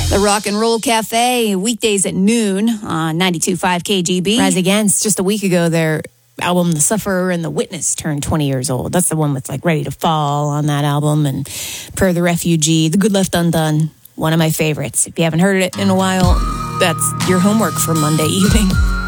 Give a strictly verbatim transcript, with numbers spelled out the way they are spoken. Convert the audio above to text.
The Rock and Roll Cafe, weekdays at noon on ninety-two point five K G B. Rise Against, just a week ago, their album The Sufferer and The Witness turned twenty years old. That's the one with like Ready to Fall on that album, and Per the Refugee, The Good Left Undone, one of my favorites. If you haven't heard it in a while, that's your homework for Monday evening.